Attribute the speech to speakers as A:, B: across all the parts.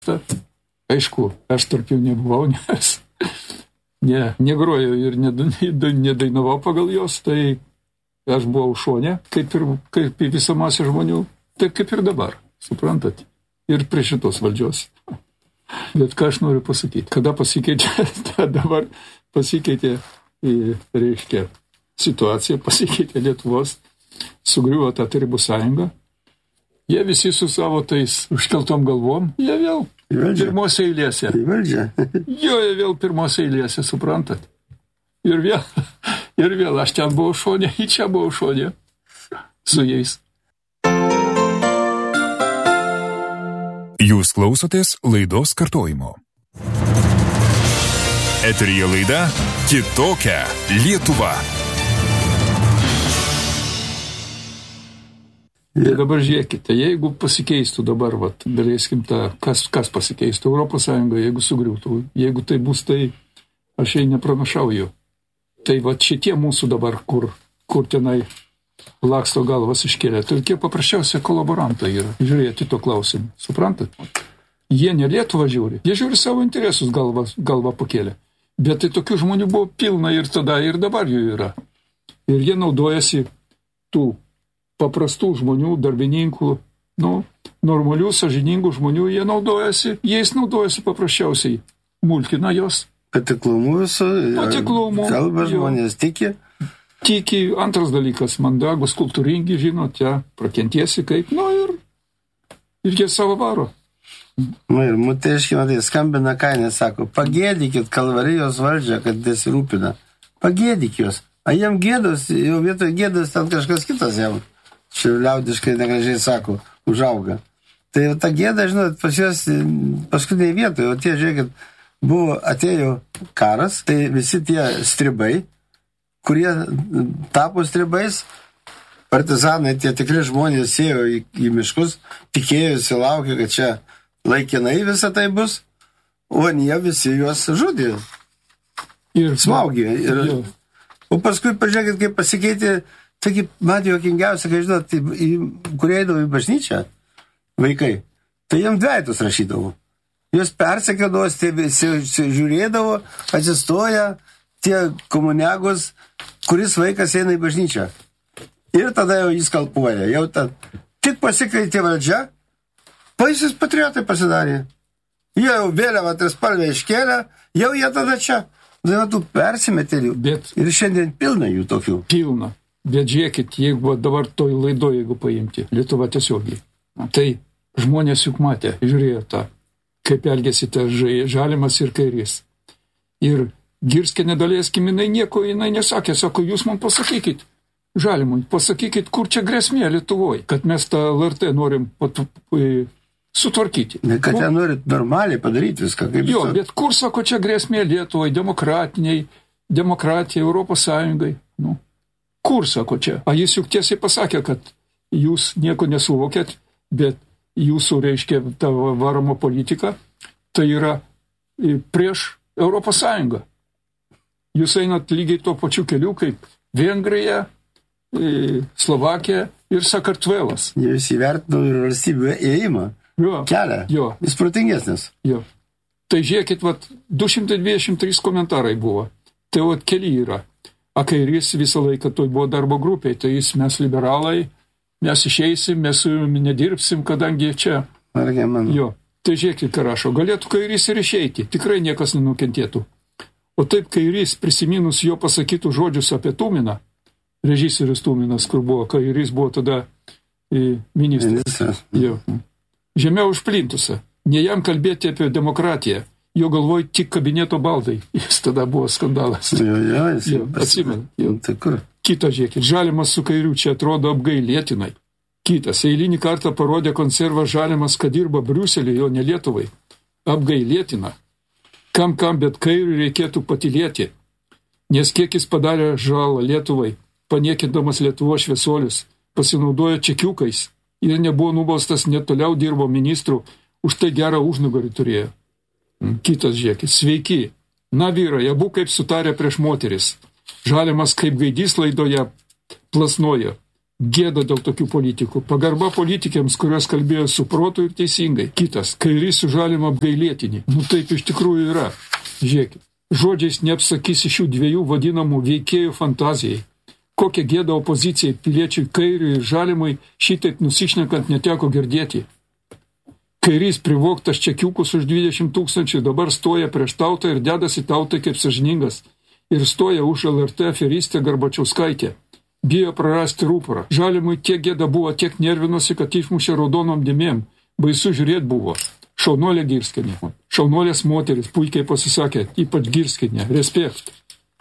A: Aišku, aš tarp jų nebuvau, nes negrojau ir nedainavau pagal jos, tai aš buvau šone, kaip į visą masę žmonių, taip kaip ir dabar, suprantat, ir prie šitos valdžios. Bet ką aš noriu pasakyti, kada pasikeitė, dabar pasikeitė, reiškia, situacija, pasikeitė Lietuvos, sugriuvo tą Tarybų sąjungą, jie visi su savo tais užkeltom galvom, jie vėl pirmose eilėse. Jo, jie vėl pirmose eilėse, suprantat. Ir vėl aš ten buvau šonė, į čia buvau šonė su jais.
B: Jūs klausotės laidos kartojimo. Eteryje laida Kitokia Lietuva.
A: Ir dabar žiūrėkite, jeigu pasikeistų dabar, daleiskim kas pasikeistų Europos Sąjungoje, jeigu sugriūtų, jeigu tai bus, tai aš jai nepranašauju. Tai šitie mūsų dabar, kur tenai laksto galvas iškėlė, tai tie paprasčiausia kolaborantai yra. Žiūrėti to klausimą, suprantat? Jie ne Lietuvą žiūri, jie žiūri savo interesus galvą pakėlė. Bet tai tokių žmonių buvo pilna ir tada, ir dabar jų yra. Ir jie naudojasi tų paprastų žmonių, darbininkų, normalių, sąžiningų žmonių, jais naudojasi paprasčiausiai. Mulkina jos.
C: Patiklumu visų.
A: Patiklumu.
C: Kalba žmonės tiki.
A: Tiki, antras dalykas, mandagus, kultūringi, žinot, prakentiesi kaip, ir jie savo varo.
C: Ir mutėškina, tai skambina kainė, sako, pagėdykit Kalvarijos valdžią, kad desirūpina. Pagėdyk jos. A jam gėdos, jau vietoj gėdos ten kažkas kitas jam, liaudiškai negražiai sako, užauga. Tai ta gėda, žinot, pas juos paskutiniai vietoje, o tie, žiūrėkit, atėjo karas, tai visi tie stribai, kurie tapo stribais, partizanai, tie tikri žmonės ėjo į miškus, tikėjosi, laukė, kad čia laikinai visą tai bus, o jie visi juos žudė. Ir smaugė. O paskui, pažiūrėkit, kaip pasikeitė, taigi, man juokingiausia, kai žinot, kurie eidavo į bažnyčią, vaikai, tai jam dvejtus rašydavo. Jos persekėdavo, žiūrėdavo, atsistoja tie komuniagos, kuris vaikas eina į bažnyčią. Ir tada jau jis kalpuoja. Jau tik pasikeitė valdžia, baisūs patriotai pasidarė. Jie jau vėliavą trispalvę iškėlė, jau jie tada čia. Tų persimetėlių. Ir šiandien pilna jų tokių.
A: Pilna. Bet žiūrėkit, jeigu dabar toj laidoje, jeigu paimti Lietuva tiesiogiai, tai žmonės juk matė, žiūrėjo tą, kaip elgėsi tas Žalimas ir Kairys. Ir Girskė nedalėskim, jinai nesakė, sako, jūs man pasakykit, Žalimui, pasakykit, kur čia grėsmė Lietuvoje, kad mes tą LRT norim sutvarkyti.
C: Kad jie norit normaliai padaryti viską.
A: Jo, bet kur, sako, čia grėsmė Lietuvoje, demokratijai, Europos Sąjungai. Kur, sako, čia? A jis juk tiesiai pasakė, kad jūs nieko nesuvokėt, bet jūsų, reiškia, ta varomo politika, tai yra prieš Europos Sąjungą. Jūs einat lygiai tuo pačiu keliu, kaip Vengrija, Slovakija ir Sakartvelas.
C: Jūs įvertino ir valstybių ėjimą. Kelią.
A: Jo.
C: Jis protingesnis.
A: Jo. Tai žiūrėkit, 223 komentarai buvo. Tai keli yra. A Kairys visą laiką toj buvo darbo grupiai, tai mes liberalai, mes išeisim, mes su jumi nedirbsim, kadangi čia. Jo. Tai žiūrėkit, ką rašo. Galėtų Kairys ir išeiti. Tikrai niekas nenukentėtų. O taip Kairys, prisiminus jo pasakytų žodžius apie Tuminą, režisierius Tuminas, kur buvo, Kairys buvo tada ministras. Jo. Žemiau už plintusą. Ne jam kalbėti apie demokratiją. Jo galvoj tik kabineto baldai. Jis tada buvo skandalas.
C: Jo,
A: atsimenu. Kita, žiūrėkit, Žalimas su Kairiu čia atrodo apgailėtinai. Kitas, eilinį kartą parodė konservą Žalimas, kad dirba Briuseliui, jo ne Lietuvai. Apgailėtina. Kam, bet Kairiui reikėtų patylėti. Nes kiek jis padarė žalą Lietuvai, paniekindamas Lietuvos šviesuolius, pasinaudojo čekiukais ir nebuvo nubaustas, net toliau dirbo ministrų, už tai gerą užnugarį turėjo. Kitas, žiūrėkit, sveiki. Na vyrai, abu kaip sutarė prieš moteris. Žalimas kaip gaidys laidoje plasnojo. Gėda dėl tokių politikų. Pagarba politikėms, kurios kalbėjo su protu ir teisingai. Kitas. Kairys su Žalimu apgailėtini. Taip iš tikrųjų yra. Žiūrėkit. Žodžiais neapsakysi šių dviejų vadinamų veikėjų fantazijai. Kokią gėdą opozicijai, piliečiui Kairiui ir Žalimui šitaip nusišnekant neteko girdėti. Kairys privogtas čekiukus už 20 000 dabar stoja prieš tautą ir dedasi tautai kaip sąžiningas. Ir stoja už LRT aferistę Garbačiauskaitę. Bijo prarasti rūporą. Žalimui tiek gėda buvo, tiek nervinosi, kad išmušė raudonom dėmėm. Baisu žiūrėt buvo. Šaunuolė Girskienė. Šaunuolės moteris puikiai pasisakė, ypač Girskienė. Respekt.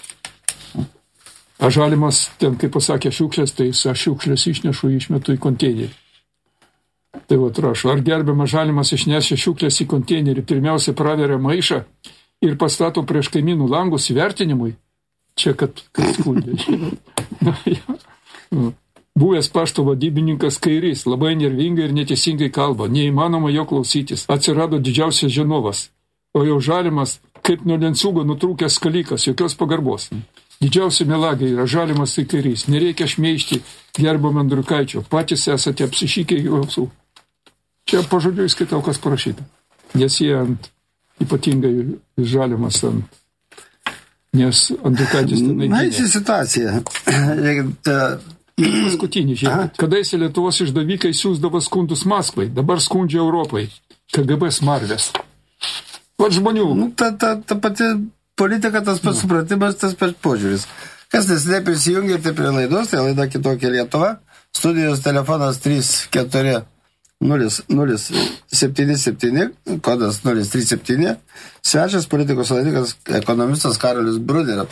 A: A Žalimas ten, kaip pasakė šiukšlės, tai aš šiukšlės išnešu, išmetu į konteinerį. Tai rašo, ar gerbiamas Žalimas išnešė šiukšlės į konteinerį, pirmiausia praveria maišą ir pastato prieš kaimynų langus įvertinimui? Čia, kad skundė. Buvęs pašto vadybininkas Kairys labai nervingai ir neteisingai kalba, neįmanoma jo klausytis, atsirado didžiausias žinovas, o jau Žalimas kaip nuo lenciūgo nutrūkęs skalikas, jokios pagarbos. Didžiausia melagiai yra Žalimas tai Kairys, nereikia šmeižti gerbiamą Andriukaičio, patys esate apsišykę jausų. Čia pažodžiu įskaitau, kas parašyta, nes jie ypatingai Žalimas nes Andriukaitis tenai gynė.
C: Na, į situaciją.
A: Paskutinį, žiūrėkit. Kadaise Lietuvos išdavikai siųsdavo skundus Maskvai, dabar skundžia Europai. KGB smarvės. Vat žmonių.
C: Ta pati politika, tas pats supratimas, tas pats požiūris. Kas nesiniai prisijungėte prie laidos, tai laida Kitokia Lietuva. Studijos telefonas 34 077, kodas 037. Svečias politikos analitikas, ekonomistas Karolis Bruderis.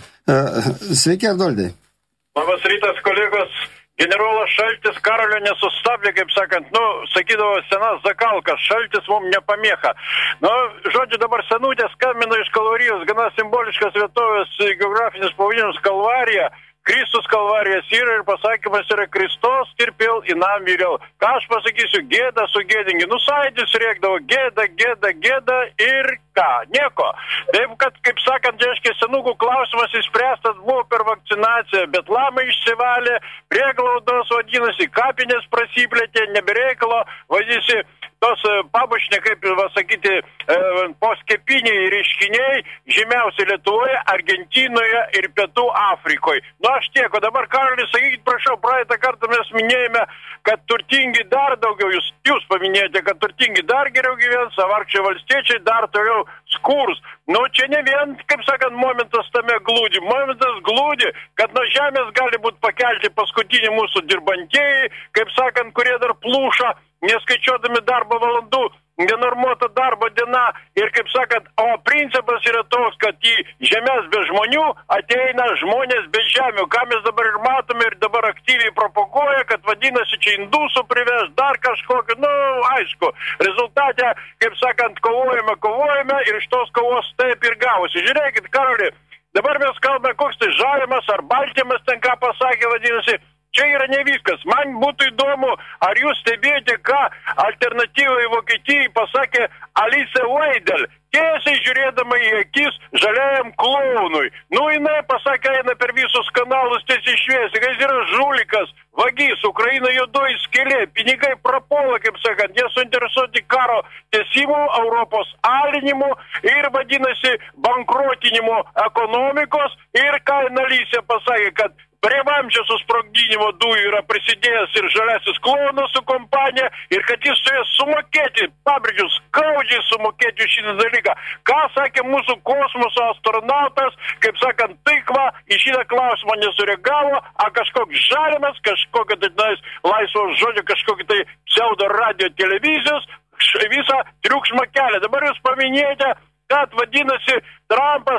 C: Sveiki, Arnoldai.
D: Labas rytas, kolegos. Generolas Šaltis Karolio nesustabdė, kaip sakant, sakydavo senas zakalkas, Šaltis mums nepamėcha. Žodžiu, dabar senutė skambino iš Kalvarijos, gana simboliškas vietovės geografinis pavadinimas Kalvarija. Kristus Kalvarijas yra ir pasakymas yra Kristos tirpėl į nam vyrėl. Ką aš pasakysiu, gėda su gėdingi. Sąjūdis rėkdavo gėda ir ką? Nieko. Taip, kad, kaip sakant, senukų klausimas išspręstas buvo per vakcinaciją, bet lamai išsivalė, prieglaudos vadinasi, kapinės prasiplėtė, nebereikalo, vadinasi, tos pabušniai, kaip sakyti, poskepiniai reiškiniai žymiausiai Lietuvoje, Argentinoje ir Pietų Afrikoje. Aš tiek, o dabar, Karolis, sakykit, prašau, praeitą kartą mes minėjome, kad turtingi dar daugiau, jūs paminėjote, kad turtingi dar geriau gyvens, vargšai valstiečiai dar toliau skurs. Čia ne vien, kaip sakant, momentas tame glūdi. Momentas glūdi, kad nuo žemės gali būti pakelti paskutinį mūsų dirbantieji, kaip sakant, kurie dar plūša, neskaičiuodami darbo valandų, nenormuota darbo diena ir, kaip sakant, o principas yra toks, kad į žemės be žmonių ateina žmonės be žemių, ką mes dabar ir matome ir dabar aktyviai propaguoja, kad vadinasi čia indusų priveš, dar kažkokį, aišku, rezultate, kaip sakant, kovojame ir iš tos kovos taip ir gavosi. Žiūrėkit, Karoli, dabar mes kalbame, koks tai Žalimas ar Baltymas ten ką pasakė, vadinasi, čia yra ne viskas. Man būtų įdomu, ar jūs stebėjote, ką alternatyvai Vokietijai pasakė Alice Weidel, tiesiai žiūrėdama į akis žaliajam klounui. Jinai pasakė, eina per visus kanalus tiesiai šviesiai, kad jis yra žulikas, vagys, Ukraina juodoji skylė, pinigai prapuola, kaip sakant, jie suinteresuoti karo tęsimu, Europos alinimu ir vadinasi bankrotinimu ekonomikos ir ką Alice pasakė, kad prie vamzdžio susprogdinimo dujų yra prisidėjęs ir žaliasis klounas su kompanija ir kad jis turės sumokėti, pabrėžiu, skaudžiai sumokėti šitą dalyką. Ką sakė mūsų kosmoso astronautas, kaip sakant, taikva į šitą klausimą nesureagavo, a kažkoks Žalimas, kažkokia tai laisvo žodžio, kažkokia tai pseudo radio televizijos visą triukšmą kelia. Dabar jūs paminėjote, kad vadinasi Trumpas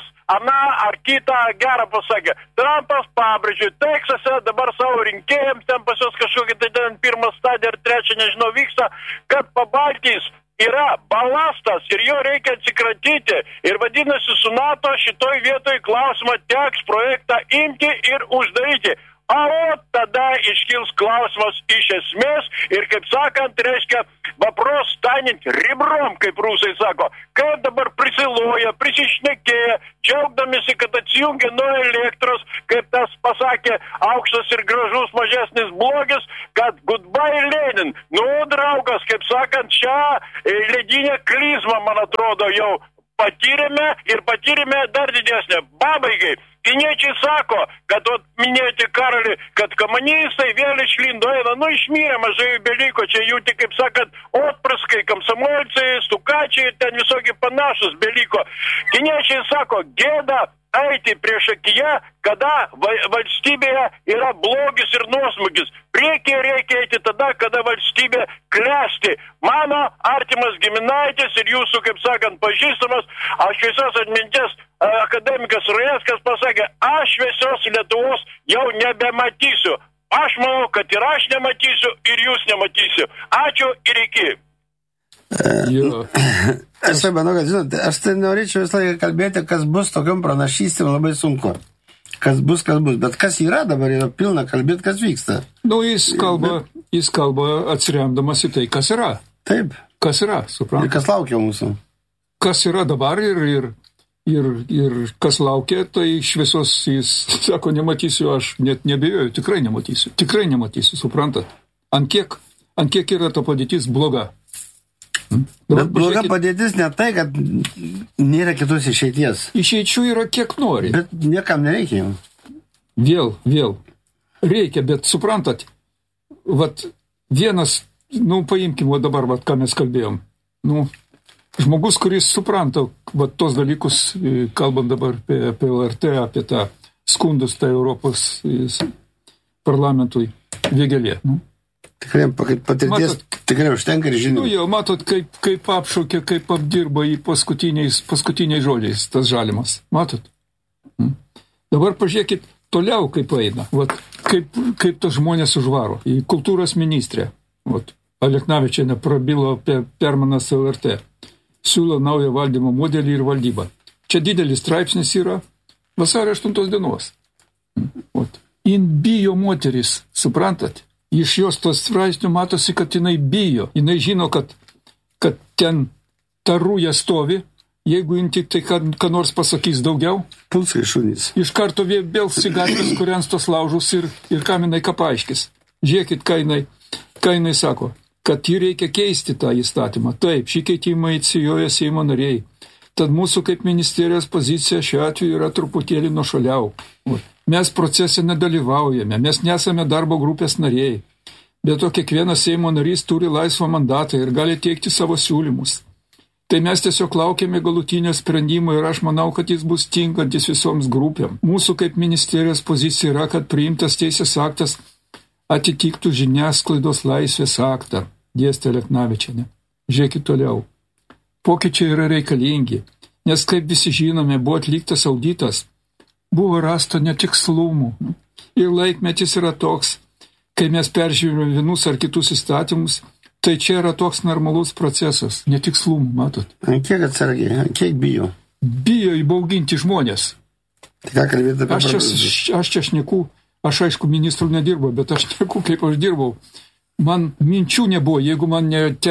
D: ar kitą gerą pasakė. Trumpas pabrėžė, Teksase dabar savo rinkėjams, ten pas jos kažkokia tai ten pirmą stadiją ar trečią, nežinau, vyksta, kad Pabaltijs yra balastas ir jo reikia atsikratyti. Ir vadinasi, su NATO šitoj vietoj klausimą teks projektą imti ir uždaryti. a tada iškils klausimas iš esmės ir, kaip sakant, reiškia, vapros stanint ribrom, kaip rusai sako, kaip dabar prisiloja, prisišnekėja, džiaugdamisi, kad atsijungia nuo elektros, kaip tas pasakė aukštas ir gražus mažesnis blogis, kad goodbye Lenin. Nu, draugas, kaip sakant, šią ledinę klizmą, man atrodo, jau patyrėme ir patyrėme dar didesnę. Pabaigai, kiniečiai sako, kad minėti Karolį, kad komunistai vėl išlindo, nu išmyrė mažai beliko, čia jų tik, kaip sakant, otpraskai, komsomolcai, stukačiai, ten visokie panašus beliko. Kiniečiai sako, gėda eiti prieš akiją, kada valstybėje yra blogis ir nuosmugis. Priekyje reikia eiti tada, kada valstybė klesti. Mano artimas giminaitis ir jūsų, kaip sakant, pažįstamas, aš šviesios atminties akademikas Rajeckas pasakė, aš šviesios Lietuvos jau nebematysiu. Aš manau, kad ir aš nematysiu, ir jūs nematysiu. Ačiū ir iki.
C: Aš tai manau, kad, žinot, aš tai norėčiau visą laiką kalbėti, kas bus tokiom pranašystėm labai sunku. Kas bus, bet kas yra dabar, yra pilna kalbėti, kas vyksta.
A: Nu, jis kalba atsiremdamas į tai, kas yra.
C: Taip.
A: Kas yra, suprantate?
C: Ir kas laukia mūsų.
A: Kas yra dabar ir kas laukia, tai šviesos jis sako, nematysiu, aš net nebijoju, tikrai nematysiu, suprantat? Ant kiek yra ta padėtis bloga.
C: Bet bloga padėtis ne tai, kad nėra kitos išeities.
A: Išeičių yra kiek nori.
C: Bet niekam nereikia jau.
A: Vėl. Reikia, bet suprantat, vat vienas, paimkim dabar, ką mes kalbėjom. Žmogus, kuris supranta vat tos dalykus, kalbant dabar apie LRT, apie tą skundus tai Europos parlamentui, Vėgėlė.
C: Tikrai patirties tikrai užtenka ir žinių.
A: Matot, kaip apšaukė, kaip apdirba į paskutiniais žodžiais tas Žalimas. Matot? Dabar pažiūrėkit toliau, kaip eina. Vat, kaip tos žmonės užvaro. Į kultūros ministrę. Aleknavičienė prabilo apie permanas LRT. Siūlo naują valdymo modelį ir valdybą. Čia didelis straipsnis yra vasario 8 dienos. Jin bijo moteris, suprantat? Iš jos tos straipsnių matosi, kad jinai bijo. Jinai žino, kad ten ta rūja stovi, jeigu jin tik tai ką nors pasakys daugiau.
C: Pulsai šunys.
A: Iš karto vėls į gatvės, kurians tos laužus ir kam jinai ką paaiškis. Žiūrėkit, ką jinai sako, kad jį reikia keisti tą įstatymą. Taip, šį keitimą inicijuoja Seimo nariai. Tad mūsų kaip ministerijos pozicija šiuo atveju yra truputėlį nuošaliau. Mes procese nedalyvaujame, mes nesame darbo grupės nariai. Bet to kiekvienas Seimo narys turi laisvą mandatą ir gali teikti savo siūlymus. Tai mes tiesiog laukiame galutinio sprendimo ir aš manau, kad jis bus tinkantis visoms grupėm. Mūsų kaip ministerijos pozicija yra, kad priimtas teisės aktas atitiktų žiniasklaidos laisvės aktą, dėstė Aleknavičienė. Žiūrėkit toliau. Pokyčiai yra reikalingi, nes kaip visi žinome, buvo atliktas auditas, buvo rasta netikslumų. Ir laikmetis yra toks, kai mes peržiūrime vienus ar kitus įstatymus, tai čia yra toks normalus procesas, netikslumų, matot.
C: Kiek atsargiai, kiek bijo?
A: Bijo įbauginti žmonės.
C: Tai ką kalbėti apie
A: aš čia šneku, aš aišku ministrų nedirbau, bet aš šneku, kaip aš dirbau. Man minčių nebuvo, jeigu man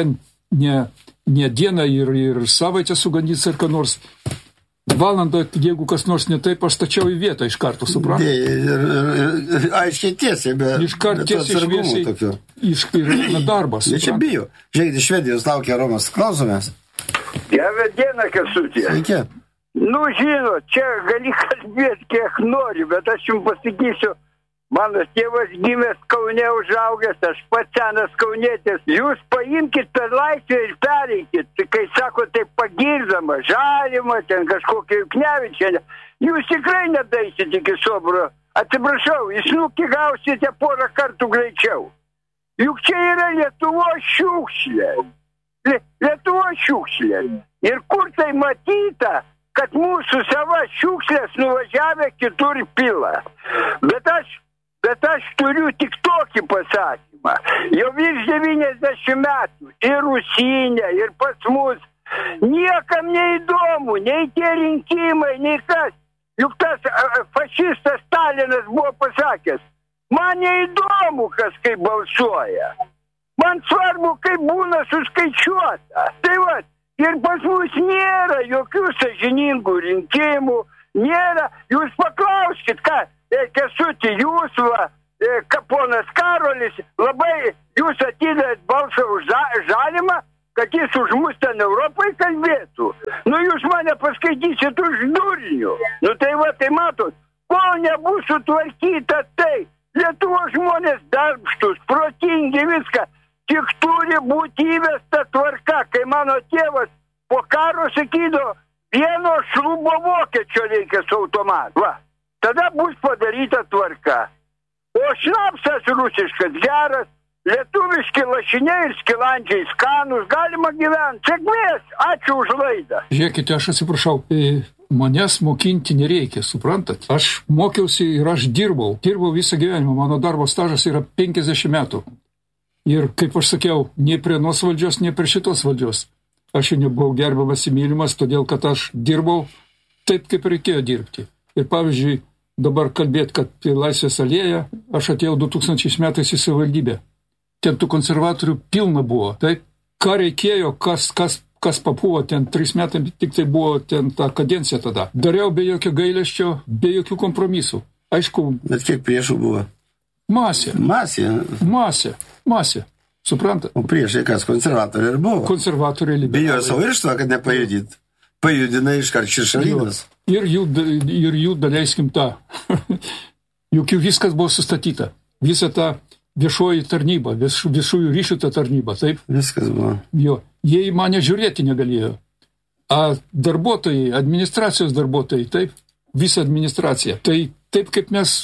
A: ne dieną ir savaitę sugandys ar ką nors. Valandą, jeigu kas nors ne taip, aš stačiau į vietą iš karto, suprantu.
C: Ir aiškiai tiesiai,
A: iš karto tiesiai šviesiai darbas.
C: Jie čia bijo. Žiūrėkite, Švedijos laukia Romas. Klausomės.
E: Gerą dieną, Kęstuti.
C: Sveiki.
E: Žinot, čia gali kalbėti kiek nori, bet aš jums pasakysiu, mano tėvas gimęs Kaune, užaugęs, aš pats senas kaunietis. Jūs paimkit per laisvę ir pereikit. Kai sako, tai pagirdama, Žalimą, ten kažkokią Juknevičienę. Jūs tikrai nedaisit iki Sobro. Atsiprašau, į snukį gausite porą kartų greičiau. Juk čia yra Lietuvos šiukšlė. Lietuvos šiukšlė. Ir kur tai matyta, kad mūsų sava šiukšlės nuvažiavę kitur pila. Bet aš turiu tik tokį pasakymą. Jau virš 90 metų ir Rusinė, ir pas mus. Niekam neįdomu, nei tie rinkimai, nei kas. Juk tas fašistas Stalinas buvo pasakęs, Man neįdomu, kas kaip balsuoja. Man svarbu, kaip būna suskaičiuota. Tai va, ir pas mus nėra jokių sąžiningų rinkimų, nėra. Jūs paklauskit, ką, Kęstuti, jūs, ponas Karolis, labai jūs atidavėt balsą už Žalimą, kad jis už mus ten Europai kalbėtų. Nu, jūs mane paskaitysit už durnių. Nu, tai va, tai matot, kol nebus sutvarkyta tai, Lietuvos žmonės darbštus, protingi viską, tik turi būti įvesta tvarka, kai mano tėvas po karo sakydavo, vieno šlubo vokiečio reikia su automatu. Va, tada bus padaryta tvarka. O šnapsas rusiškas geras, lietuviški lašiniai ir skilandžiai skanus, galima gyventi. Sėkmės, ačiū už laidą.
A: Žiūrėkite, aš atsiprašau, manęs mokinti nereikia, suprantat? Aš mokiausi ir aš dirbau visą gyvenimą, mano darbo stažas yra 50 metų. Ir, kaip aš sakiau, nei prie nuos valdžios, nei prie šitos valdžios. Aš jau nebuvau gerbiamas ir mylimas, todėl, kad aš dirbau taip, kaip reikėjo dirbti. Ir, pavyzdžiui, dabar kalbėti, kad Laisvės alėja, aš atėjau 2000 metais į savivaldybę. Ten tų konservatorių pilna buvo. Tai ką reikėjo, kas papuvo ten 3 metai, tik tai buvo ten ta kadencija tada. Dariau be jokio gailesčio, be jokių kompromisų. Aišku.
C: Bet kiek priešų buvo?
A: Masė. Suprantat?
C: O priešai kas, konservatoriai ir buvo?
A: Konservatoriai liberalai.
C: Bijojo savo irštą, kad nepajudit. Pajudina iškart Širšalynas.
A: Ir jų daleiskim tą. Juk jau viskas buvo sustatyta. Visa ta viešoji tarnyba, viešųjų ryšių ta tarnyba, taip?
C: Viskas buvo.
A: Jo. Jie į mane žiūrėti negalėjo. A darbuotojai, administracijos darbuotojai, taip? Visa administracija. Tai taip, kaip mes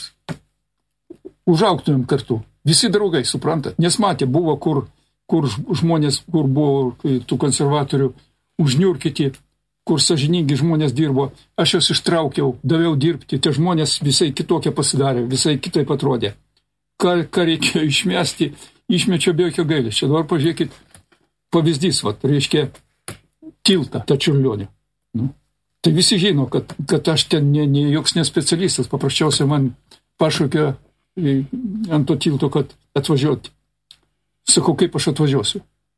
A: užaugtumėm kartu. Visi draugai, suprantat? Nes matė, buvo, kur žmonės, kur buvo tų konservatorių užniurkyti, kur sąžiningi žmonės dirbo. Aš juos ištraukiau, daviau dirbti. Tie žmonės visai kitokie pasidarė, visai kitaip atrodė. Ką reikėjo išmesti, išmečio be jokio gailesčio. Dabar pažiūrėkit, pavyzdys, reiškia, tiltą, tą Čiurlionį. Nu. Tai visi žino, kad aš ten ne joks nespecialistas, paprasčiausiai man pašaukė ant to tilto, kad atvažiuoti. Sakau, kaip aš atvažiuosiu?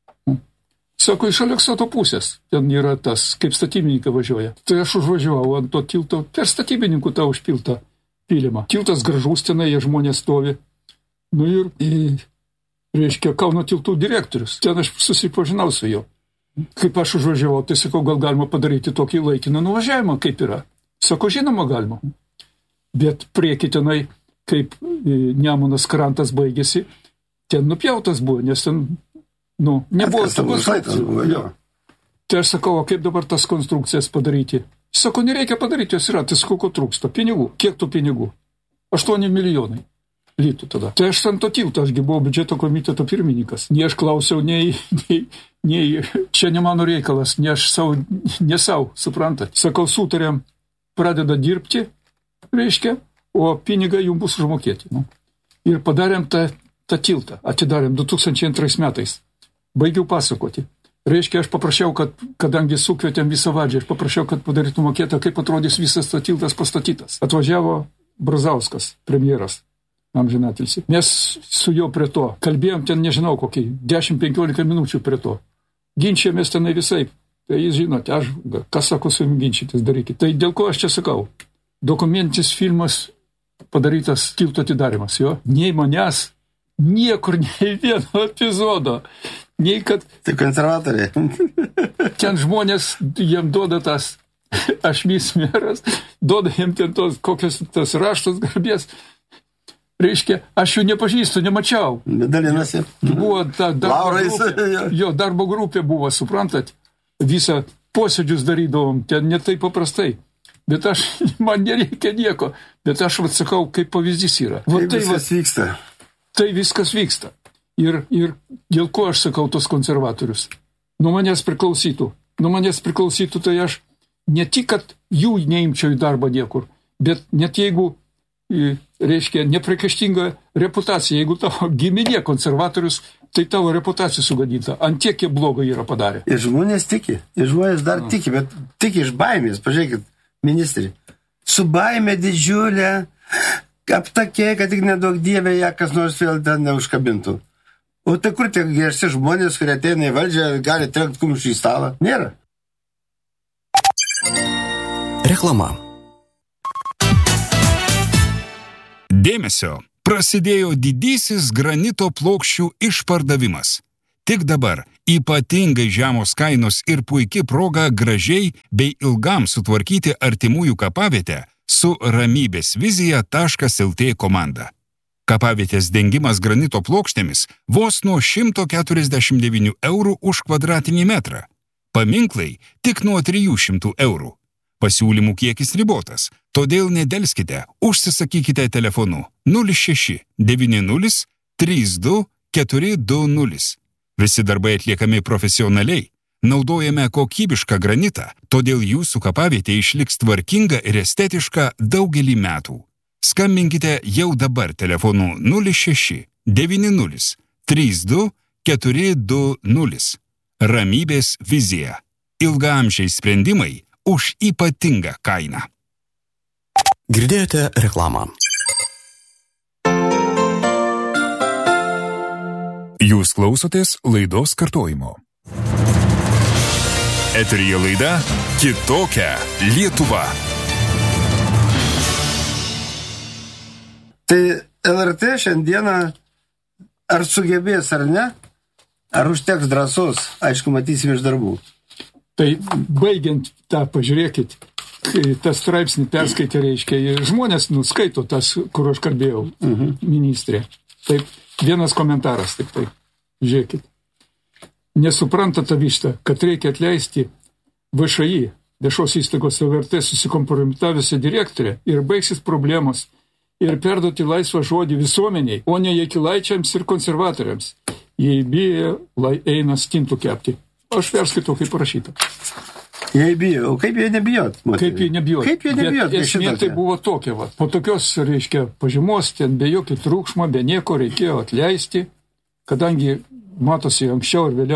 A: Sako, iš Aleksoto pusės. Ten yra tas, kaip statybininkai važiuoja. Tai aš užvažiavau ant to tilto, per statybininkų tą užpiltą pylimą. Tiltas gražus tenai, jie žmonės stovi. Nu ir, reiškia, Kauno tiltų direktorius. Ten aš susipažinau su juo. Kaip aš užvažiavau, tai sakau, gal galima padaryti tokį laikiną nuvažiavimą, kaip yra. Sako, žinoma, galima. Bet prieki tenai, kaip Nemunas krantas baigėsi, ten nupjautas buvo, nes ten, nebuvo tų konstrukcijų. Tai aš sakau, o kaip dabar tas konstrukcijas padaryti? Sako, nereikia padaryti, jos yra, tai sakau, ko trūksta? Pinigų. Kiek tų pinigų? 8 milijonai litų tada. Tai aš ant to tilto, ašgi buvau biudžeto komiteto pirmininkas. Ne aš klausiau, nei čia ne mano reikalas, ne savo, suprantat. Sakau, sutarėm, pradeda dirbti, reiškia, o pinigai jums bus užmokėti. Ir padarėm tą tiltą, atidarėm 2002 metais. Baigiau pasakoti. Reiškia, aš paprašiau, kadangi sukvietėm visą valdžią, aš paprašiau, kad padarytų mokėtą, kaip atrodys visas tas tiltas pastatytas. Atvažiavo Brazauskas, premjeras, amžinatilsi. Mes su juo prie to kalbėjom ten, nežinau, kokį 10-15 minučių prie to. Ginčiamės tenai visai. Tai jūs žinote, kas sako su jums ginčytis, darykit. Tai dėl ko aš čia sakau? Dokumentinis filmas padarytas tilto atidarimas, jo. Nei manęs, niekur, nei vieno epizodo. Nei kad...
C: Tai konservatoriai.
A: Ten žmonės, jiem duoda tas Ašmys meras, duoda jiem ten tos, kokios tas raštas garbės. Reiškia, aš jų nepažįstu, nemačiau.
C: Dalinasi.
A: Buvo ta darbo grupė buvo, suprantat, visą posėdžius darydavom, ten ne taip paprastai. Bet man nereikia nieko, bet aš atsakau, kaip pavyzdys yra.
C: Kaip viskas vyksta.
A: Tai viskas vyksta. Ir dėl ko aš sakau tos konservatorius? Nuo manęs priklausytų, tai aš ne tik, kad jų neimčiau į darbą niekur, bet net jeigu, reiškia, nepriekaištinga reputacija, jeigu tavo giminė konservatorius, tai tavo reputacija sugadinta. Ant tiek jie blogai yra padarę.
C: Ir žmonės tiki, dar tiki, bet tiki iš baimės. Pažiūrėkit, ministrė, su baime didžiulė, aptakiai, kad tik nedaug dievė ją kas nors vėl ten neužkabintų. O tai kur tie griežti žmonės, kurie ateina į valdžią, gali trenkti kumščių į stalą? Nėra.
F: Reklama.
B: Dėmesio! Prasidėjo didysis granito plokščių išpardavimas. Tik dabar ypatingai žemos kainos ir puikia proga gražiai bei ilgam sutvarkyti artimųjų kapavietę su ramybėsvizija.lt komanda. Kapavietės dengimas granito plokštėmis vos nuo 149 eurų už kvadratinį metrą. Paminklai tik nuo 300 eurų. Pasiūlymų kiekis ribotas, todėl nedelskite, užsisakykite telefonu 06 90 32 420. Visi darbai atliekami profesionaliai, naudojame kokybišką granitą, todėl jūsų kapavietė išliks tvarkinga ir estetiška daugelį metų. Skambinkite jau dabar telefonu 06 90 32 420. Ramybės vizija. Ilgaamžiai sprendimai už ypatingą kainą.
F: Girdėjote reklamą.
B: Jūs klausotės laidos kartojimo. Eteryje laida Kitokia Lietuva.
C: Tai LRT šiandieną ar sugebės ar ne, ar užteks drąsos, aišku, matysime iš darbų.
A: Tai baigiant tą, pažiūrėkit, tą straipsnį perskaitė, reiškia, žmonės nuskaito tas, kur aš kalbėjau, ministrė. Taip, vienas komentaras tik tai, žiūrėkit. Nesupranta ta višta, kad reikia atleisti VŠI, viešos įstaigos LRT susikompromitavusią direktorę ir baigsis problemos ir perduoti laisvą žodį visuomeniai, o ne jakilaičiams ir konservatoriams. Jei bijo, eina stintų kepti. Aš perskaitau, kaip parašyta.
C: Jei bijo, o kaip jie nebijot?
A: Kaip jie nebijot?
C: Kaip jie nebijot?
A: Bet esmė tai buvo tokia, va. Po tokios, reiškia, pažymos, ten be jokio triukšmo, be nieko reikėjo atleisti, kadangi matosi anksčiau ir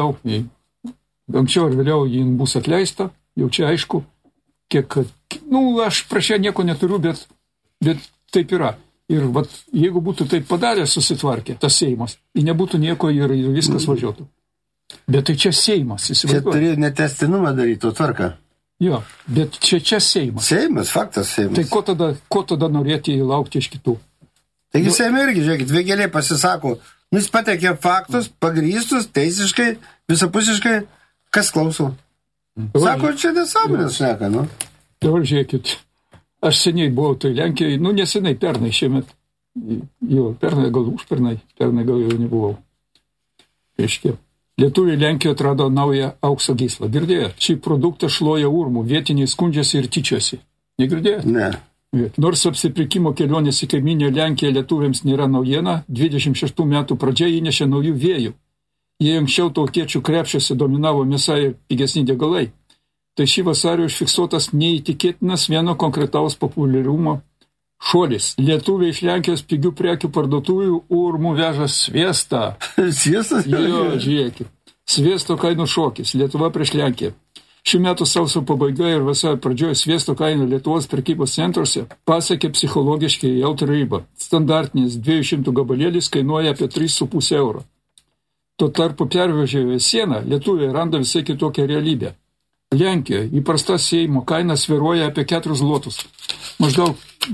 A: vėliau jin bus atleista, jau čia aišku, kiek, aš prieš ją nieko neturiu, bet taip yra. Ir vat, jeigu būtų taip padarę, susitvarkė tas Seimas, nebūtų nieko ir viskas važiuotų. Bet tai čia Seimas, įsivaizduoju.
C: Čia turėjo netestinumą daryti, tvarką.
A: Jo, bet čia Seimas.
C: Seimas, faktas Seimas.
A: Tai ko tada norėti laukti iš kitų?
C: Taigi Seime irgi, žiūrėkit, Vėgėlė pasisako, jis patekė faktus, pagrįstus, teisiškai, visapusiškai, kas klauso. Sako, čia nesąmonės šneka, nu.
A: Dabar žiūrėkit, aš seniai buvau tai Lenkijoje, nesenai, pernai šiemet, pernai gal užpernai, pernai gal jau nebuvau. Reiškia. Lietuviai Lenkijoje atrado naują aukso gyslą. Girdėjo? Šį produktą šloja urmų, vietiniai skundžiasi ir tyčiosi. Negirdėjo?
C: Ne.
A: Nors apsipirkimo kelionės į kaiminę Lenkiją lietuviams nėra naujiena, 26 metų pradžia įnešė naujų vėjų. Jei anksčiau tautiečių krepšiuose dominavo mėsa ir pigesni degalai, tai šį vasarį užfiksuotas neįtikėtinas vieno konkretaus populiarumo šuolis. Lietuviai iš Lenkijos pigių prekių parduotuvių urmų veža sviestą.
C: Sviestas?
A: Jo, žiūrėkit. Sviesto kainų šokis. Lietuva prieš Lenkiją. Šių metų sausio pabaigoje ir vasario pradžioje sviesto kaina Lietuvos prekybos centruose pasiekė psichologiškai jautrą ribą. Standartinis 200 gabalėlis kainuoja apie 3,5 euro. Tuo tarpu pervežėję sieną, lietuviai randa visai kitokią realybę. Lenkijoje įprasta Seimo kaina svyruoja apie 4 zlotus. Maždaug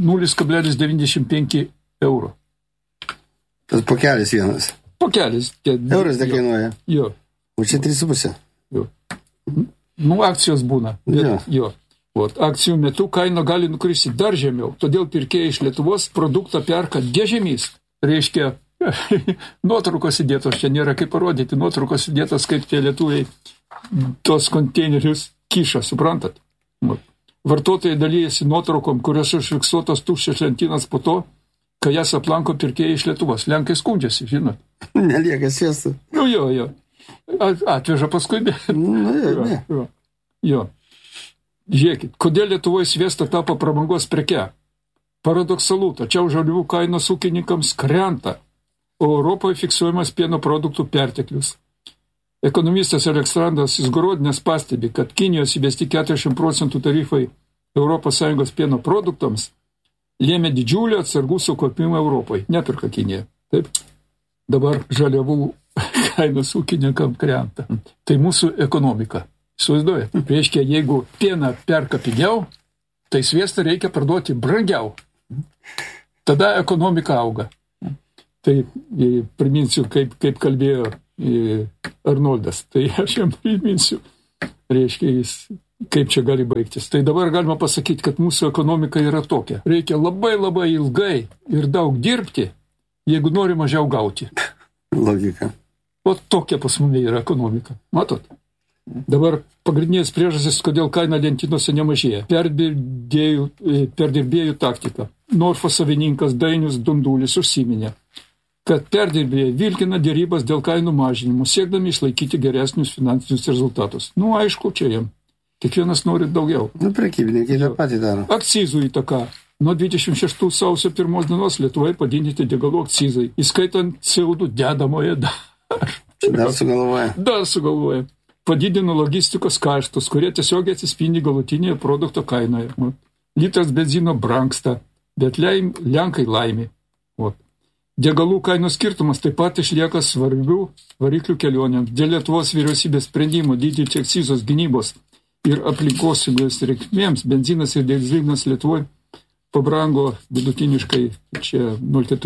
A: 0,95 euro.
C: Tas pokelis vienas.
A: Pokelis.
C: Euras dekainuoja.
A: Jo.
C: O čia 3,5.
A: Jo. Akcijos būna. Jo. Akcijų metu kaina gali nukristi dar žemiau. Todėl pirkėjai iš Lietuvos produktą perka dėžėmis. Reiškia, nuotraukos įdėtos, čia nėra kaip parodyti, nuotraukos įdėtos, kaip tie lietuviai tos konteinerius kiša, suprantat? Vartotojai dalyjasi nuotraukom, kurios užfiksuotos tuščias lentynas po to, kai jas aplanko pirkėjai iš Lietuvos. Lenkai skundžiasi, žinot.
C: Nelieka sviesto.
A: Jo. Atveža paskui. Jo. Žiūrėkit, kodėl Lietuvoje sviesta tapo prabangos preke? Paradoksalu, tačiau žaliavų kainos ūkininkams krenta, o Europoje fiksuojamas pieno produktų perteklius. Ekonomistas Aleksandras Izgorodinės pastebi, kad Kinijos įvesti 40% tarifai ES pieno produktams lėmė didžiulį atsargų sukaupimą Europoje. Neperka Kinija. Taip. Dabar žaliavų kainos ūkininkam krenta. Tai mūsų ekonomika. Įsivaizduoja. Reiškia, jeigu pieną perka pigiau, tai sviestą reikia parduoti brangiau. Tada ekonomika auga. Tai priminsiu, kaip kalbėjo Arnoldas. Tai aš jam priminsiu. Reiškia, kaip čia gali baigtis. Tai dabar galima pasakyti, kad mūsų ekonomika yra tokia. Reikia labai labai ilgai ir daug dirbti, jeigu nori mažiau gauti.
C: Logika.
A: O tokia pas mumi yra ekonomika. Matot? Dabar pagrindinės priežastis, kodėl kaina lentynose nemažėja. Perdirbėjų taktika. Norfo savininkas Dainius Dundulis užsiminė, kad perdirbėjai vilkina dėrybas dėl kainų mažinimų, siekdami išlaikyti geresnius finansinius rezultatus. Aišku, čia jiem. Kiekvienas nori daugiau.
C: Prekybininkai tą patį daro.
A: Akcizų įtaka. Nuo 26 sausio 1 dienos Lietuvoje padidinti degalų akcizai, įskaitant CO2 dedamoje
C: Dar sugalvoja. Padidino logistikos kaštus, kurie tiesiogiai atsispindi galutinėje produkto kainoje. Litras benzino brangsta, bet Lenkai laimė. Degalų kainų skirtumas taip pat išlieka svarbių variklių kelionėms. Dėl Lietuvos vyriausybės sprendimo didinti akcizos gynybos ir aplinkosaugos reikmėms benzinas ir dyzelinas Lietuvoje pabrango vidutiniškai čia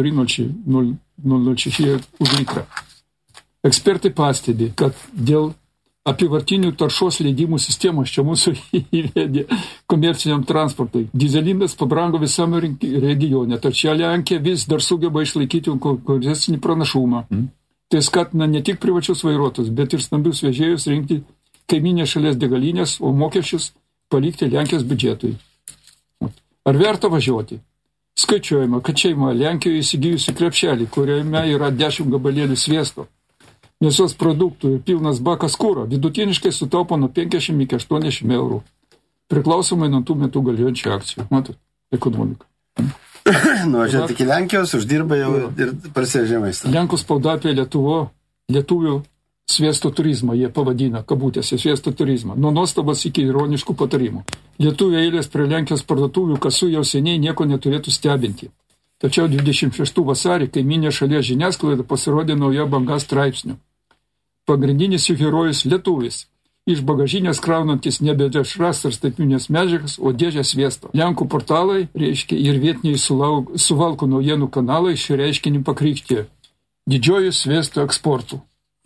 C: 0,4-0,06 už litrą. Ekspertai pastebi, kad dėl apyvartinių taršos leidimų sistemos čia mūsų įvedė komerciniam transportui. Dyzelinas pabrango visam regione, tačiau Lenkija vis dar sugeba išlaikyti konkurencinį pranašumą. Tai skatina ne tik privačius vairuotojus, bet ir stambius vežėjus rinkti kaiminės šalies degalinės, o mokesčius palikti Lenkijos biudžetui. Ar verta važiuoti? Skaičiuojama, kad šeima Lenkijoje įsigijusi krepšelį, kuriame yra 10 gabalėlių sviesto, mėsos produktų ir pilnas bakas kuro, vidutiniškai sutaupo nuo 50 iki 80 eurų, priklausomai nuo tų metų galiojančių akcijų. Matot, ekonomika. Čia tik Lenkijos uždirba jau ir prasivežė maistą.
A: Lenkų spauda apie lietuvių sviesto turizmą, jie pavadina, kabutėse, sviesto turizmą. Nuo nuostabos iki ironiškų patarimų. Lietuvių eilės prie Lenkijos parduotuvių kasų jau seniai nieko neturėtų stebinti. Tačiau 26 vasarį kaiminė šalies žiniasklaida pasirodė nauja banga straipsnių. Pagrindinis jų herojus lietuvis, iš bagažinės kraunantis nebe dešras ar staipinės medžiagas, o dėžę sviesto. Lenkų portalai, reiškia, ir vietiniai Suvalkų naujienų kanalai šį reiškinį pakrikštė didžiojų sviesto eksportų.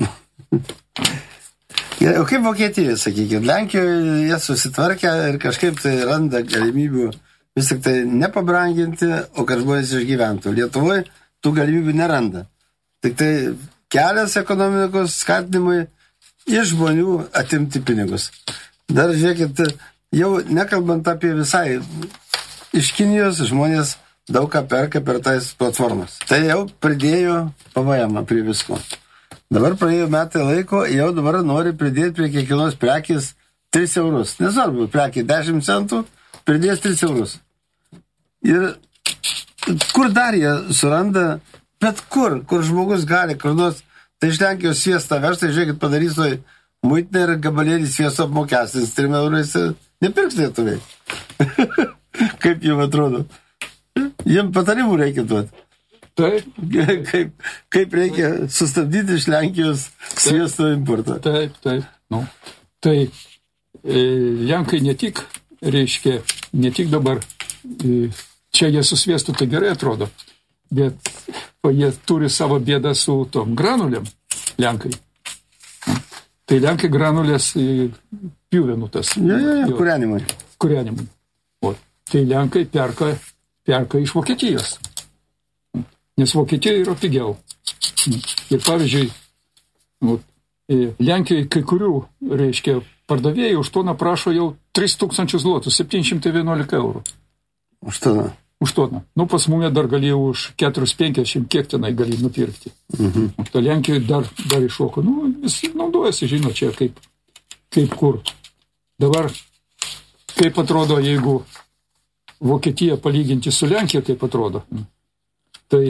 C: O kaip Vokietijoje, sakykime, Lenkijoje jie susitvarkė ir kažkaip tai randa galimybių vis tik tai nepabranginti, o kad žmonės išgyventų. Lietuvoje tų galimybių neranda. Tik tai kelias ekonomikos skatinimui iš žmonių atimti pinigus. Dar žiūrėkit, jau nekalbant apie visai, iš Kinijos žmonės daug ką perka per tais platformas. Tai jau pridėjo PVM prie visko. Dabar praėjo metai laiko, jau dabar nori pridėti prie kiekvienos prekės 3 eurus. Nesvarbu, prekė 10 centų, pridės 3 eurus. Ir kur dar jie suranda, bet kur žmogus gali, kur nors, tai iš Lenkijos sviestą vežtai, žiūrėkit, padarys toj muitinę ir gabalėlį sviesto apmokestins 3 eurais, nepirks lietuviai. Kaip jums atrodo? Jiems patarimų reikia duoti.
A: Taip.
C: Kaip reikia sustabdyti iš Lenkijos sviesto importą.
A: Taip. Tai Lenkai ne tik, reiškia, ne tik dabar, čia jie su sviestu tai gerai atrodo, bet jie turi savo bėdą su tom granulėm, Lenkai. Tai Lenkai granulės pjuvenutas.
C: Kūrenimui.
A: Tai Lenkai perka iš Vokietijos. Nes Vokietijoje yra pigiau. Ir pavyzdžiui, Lenkijoje kai kurių, reiškia, pardavėjai už toną prašo jau 3000 zlotų, 711 eurų.
C: Už toną?
A: Už toną. Pas mumė dar galėjo už 450, kiek tenai gali nupirkti. Ta Lenkijoje dar iššoko. Visi naudojasi, žino, čia kaip kur. Dabar, kaip atrodo, jeigu Vokietija palyginti su Lenkija, kaip atrodo, tai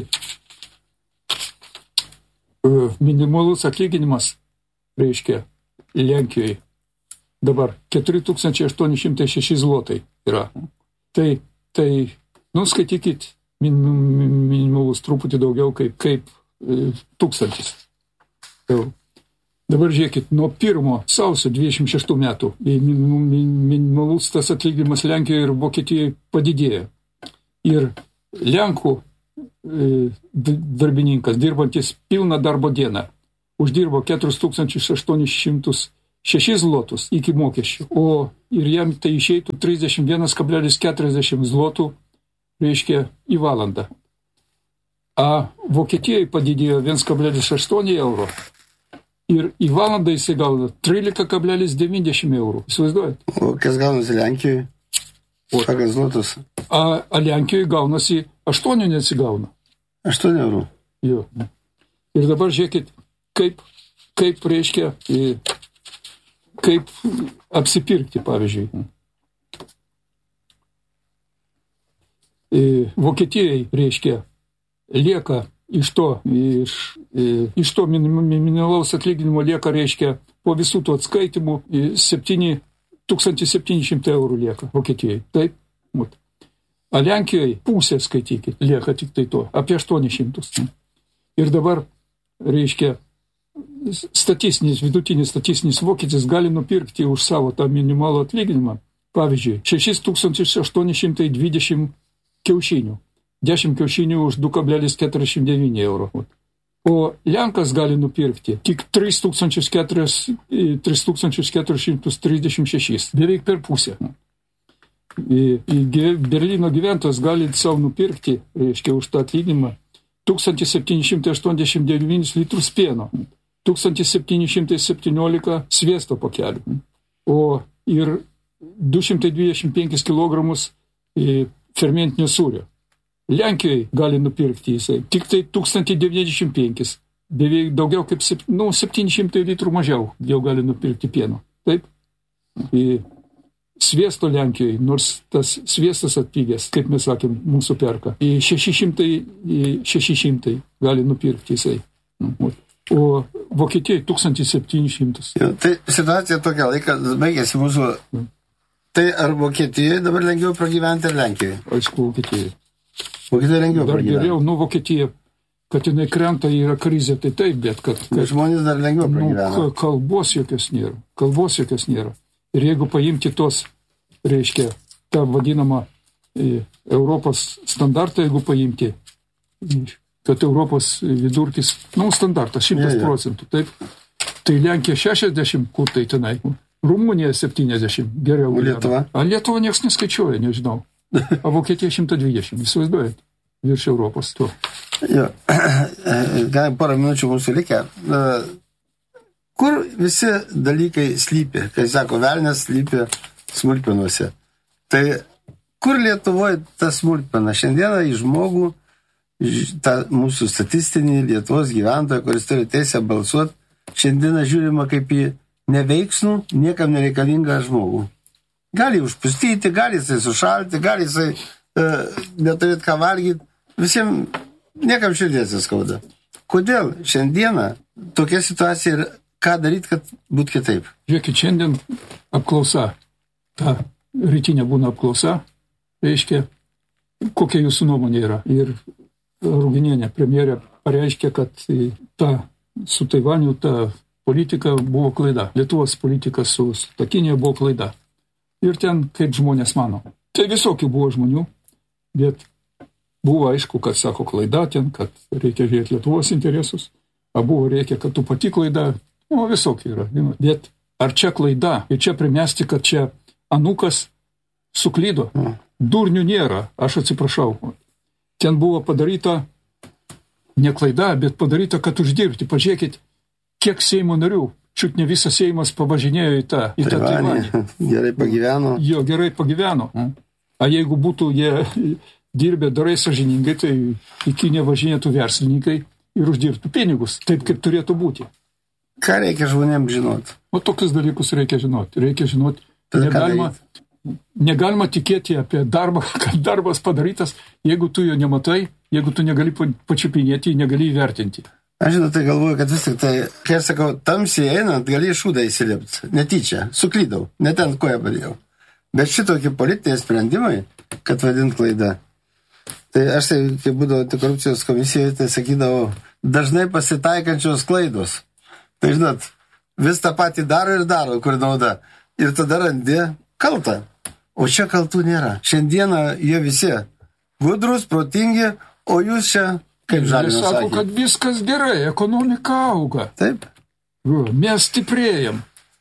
A: minimalus atlyginimas, reiškia, Lenkijoje dabar 4806 zlotai yra. Tai Nu, skaitykit, minimalus truputį daugiau kaip 1000. Jau. Dabar žiūrėkit, nuo 1 sausio 26 metų minimalus tas atlyginimas Lenkijoje ir Vokietijoje padidėjo. Ir Lenkų darbininkas, dirbantis pilną darbo dieną, uždirbo 4806 zlotus iki mokesčių, o ir jam tai išeitų 31,40 zlotų, reiškia, į valandą. A Vokietijoje padidėjo 1,8 euro ir į valandą jisai gauna 13,90 eurų. Įsivaizduojat?
C: O kas gaunasi Lenkijoje? Pagal zlotus?
A: A Lenkijoje gaunasi 8 nesigauna.
C: 8 eurų?
A: Jo. Ir dabar žiūrėkit, kaip reiškia, kaip apsipirkti, pavyzdžiui. Vokietijai, reiškia, lieka iš to minimalaus atlyginimo lieka, reiškia, po visų tų atskaitimų 7700 eurų lieka Vokietijai. Taip? A Lenkijoje pusė, skaitykit, lieka tik tai to, apie 800. Ir dabar, reiškia, vidutinis statistinis vokietis gali nupirkti už savo tą minimalų atlyginimą, pavyzdžiui, 6820 kiaušinių. 10 kiaušinių už 2,49 euro. O Lenkas gali nupirkti tik 3436, beveik per pusę. Berlyno gyventojas gali savo nupirkti, reiškia, už tą atlyginimą 1789 litrus pieno, 1717 sviesto pakelių, o ir 225 kg fermentinio sūrio. Lenkijoje gali nupirkti jisai tik tai 1095, beveik daugiau kaip 700 litrų mažiau jau gali nupirkti pieno. Taip? Sviesto Lenkijoje, nors tas sviestas atpigęs, kaip mes sakėm, mūsų perka, 600 gali nupirkti jisai. O Vokietijoje 1700.
C: Tai situacija tokia, laikas baigėsi mūsų. Tai ar Vokietijoje dabar lengviau pragyventi ar Lenkijoje?
A: Aišku, Vokietijoje.
C: Vokietijoje lengviau
A: dar
C: pragyventi.
A: Geriau, Vokietija, kad jinai krenta, yra krizė, tai taip, bet kad
C: žmonės dar lengviau pragyvena.
A: Kalbos jokios nėra. Ir jeigu paimti tos, reiškia, tą vadinamą Europos standartą, jeigu paimti, kad Europos vidurkis, standartas 100%, taip, tai Lenkija 60, kur tai tenai, Rumunija 70, geriau.
C: Lietuva?
A: A Lietuva nieks neskaičiuoja, nežinau. A Vokietija 120, įsivaizduojat, virš Europos to.
C: Jo, gal porą minučių mūsų likę. Kur visi dalykai slypi? Kai sako, velnės slypi smulkmenuose. Tai kur Lietuvoje ta smulkmena? Šiandieną į žmogų, tą mūsų statistinį Lietuvos gyventoją, kuris turi teisę balsuoti, šiandieną žiūrima kaip į neveiksnų, niekam nereikalingą žmogų. Gali užpustyti, gali jisai sušalti, gali jisai neturėti ką valgyti. Visiems niekam širdės skauda. Kodėl šiandieną tokia situacija ir ką daryti, kad būtų kitaip?
A: Žiūrėkit, šiandien apklausa, ta rytinė būna apklausa, reiškia, kokia jūsų nuomonė yra. Ir Ruginienė, premjerė, pareiškė, kad ta su Taivaniu ta politika buvo klaida. Lietuvos politika su Kinija buvo klaida. Ir ten, kaip žmonės mano. Tai visokių buvo žmonių, bet buvo aišku, kad sako klaida ten, kad reikia žiūrėti Lietuvos interesus, a buvo reikia, kad tu pati klaida, visokių yra. Bet ar čia klaida? Ir čia primesti, kad čia anukas suklydo. Durnių nėra, aš atsiprašau. Ten buvo padaryta ne klaida, bet padaryta, kad uždirbti. Pažiūrėkit, kiek Seimo narių, čiut ne visas Seimas pavažinėjo į tą Taivanį.
C: Gerai pagyveno.
A: Jo, gerai pagyveno. A jeigu būtų jie dirbę darai sąžiningai, tai į Kiniją važinėtų verslininkai ir uždirbtų pinigus, taip kaip turėtų būti.
C: Ką reikia žmonėms žinoti?
A: Tokius dalykus reikia žinoti. Reikia žinoti, negalima tikėti apie darbą, kad darbas padarytas, jeigu tu jo nematai, jeigu tu negali pačiupinėti, negali įvertinti.
C: Aš tai galvoju, kad vis tik tai, kai aš sakau, tamsiai einant, gali šūdą įsilipti. Netyčia, suklydau, ne ten koja padėjau. Bet šitokie politiniai sprendimai, kad vadint klaida, Tai aš tai, kai būdavo antikorupcijos komisijoje, tai sakydavau, dažnai pasitaikančios klaidos. Tai žinot, vis tą patį daro ir daro, kur nauda. Ir tada randi kaltą. O čia kaltų nėra. Šiandieną jie visi gudrus, protingi, o jūs čia, kaip Žalimas sakė.
A: Sako, kad viskas gerai, ekonomika auga.
C: Taip.
A: Mes stiprėjam.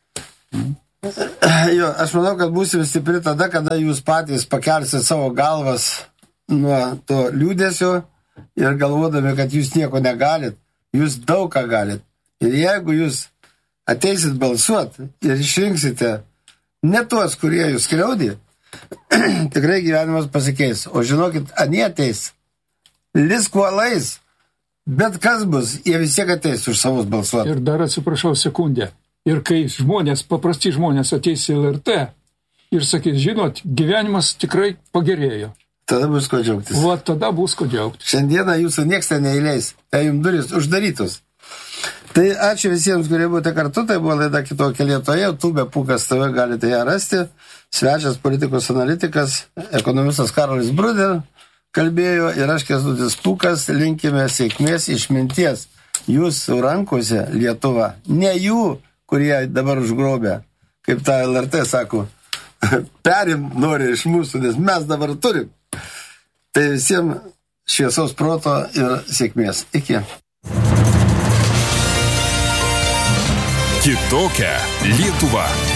C: Jo, aš manau, kad būsim stipri tada, kada jūs patys pakelsit savo galvas nuo to liūdėsio ir galvodami, kad jūs nieko negalit, jūs daug ką galit. Ir jeigu jūs ateisit balsuot ir išrinksite ne tuos, kurie jūs skriaudė, tikrai gyvenimas pasikeis. O žinokit, anie ateis, liskuolais, bet kas bus, jie vis tiek ateis už savus balsuot.
A: Ir dar atsiprašau sekundę. Ir kai žmonės, paprasti žmonės ateis į LRT ir sakys, žinot, gyvenimas tikrai pagerėjo.
C: Tada bus ko džiaugtis.
A: Va, tada bus ko džiaugtis.
C: Šiandieną jūsų nieks ten neįleis, tai jums duris uždarytos. Tai ačiū visiems, kurie buvote kartu, tai buvo laida Kitokia Lietuvoje, YouTube Pūkas TV galite ją rasti. Svečias politikos analitikas, ekonomistas Karolis Bruder kalbėjo ir aš Kęstutis Pūkas, linkime sėkmės, išminties. Jūsų rankose Lietuva, ne jų, kurie dabar užgrobė, kaip ta LRT sako, perim nori iš mūsų, nes mes dabar turim. Tai visiems šviesaus proto ir sėkmės. Iki.
B: Kitokia Lietuva.